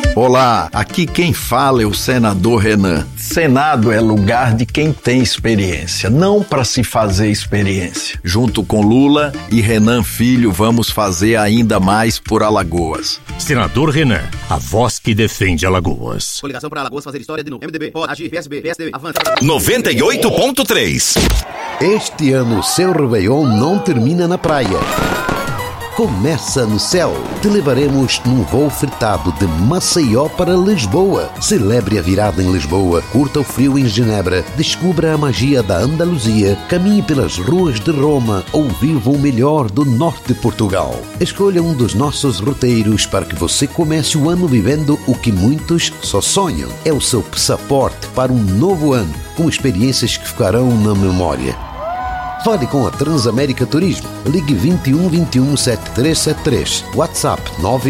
Olá, aqui quem fala é o senador Renan. Senado é lugar de quem tem experiência, não para se fazer experiência. Junto com Lula e Renan Filho, vamos fazer ainda mais por Alagoas. Senador Renan, a voz que defende Alagoas. Coligação para Alagoas fazer história de novo. MDB, pode agir, PSB, PSDB, avança. 98.3. Este ano o seu Réveillon não termina na praia. Começa no céu. Te levaremos num voo fretado de Maceió para Lisboa. Celebre a virada em Lisboa, curta o frio em Genebra, descubra a magia da Andaluzia, caminhe pelas ruas de Roma ou viva o melhor do norte de Portugal. Escolha um dos nossos roteiros para que você comece o ano vivendo o que muitos só sonham. É o seu passaporte para um novo ano, com experiências que ficarão na memória. Fale com a Transamérica Turismo. Ligue 21 21 7373. WhatsApp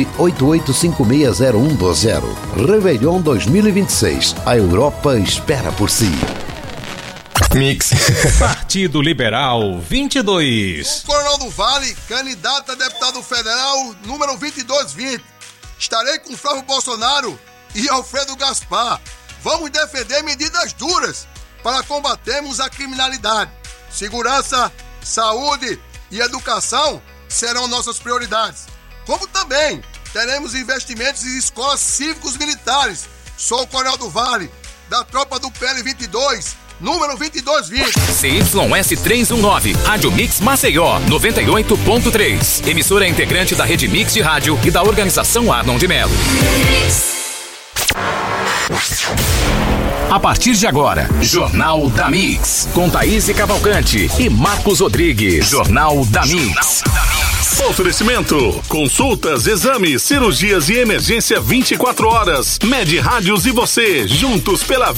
988560120. Réveillon 2026. A Europa espera por si. Mix. Partido Liberal 22. Coronel do Vale, candidato a deputado federal número 2220. Estarei com Flávio Bolsonaro e Alfredo Gaspar. Vamos defender medidas duras para combatermos a criminalidade. Segurança, saúde e educação serão nossas prioridades. Como também teremos investimentos em escolas cívicos militares. Sou o Coronel do Vale, da tropa do PL 22, número 2220. CYS 319, Rádio Mix Maceió, 98.3. Emissora integrante da Rede Mix de Rádio e da Organização Arnon de Melo. A partir de agora, Jornal da Mix, com Thaís Cavalcante e Marcos Rodrigues. Jornal da Mix. Oferecimento: consultas, exames, cirurgias e emergência 24 horas. Med Rádios e você, juntos pela vida.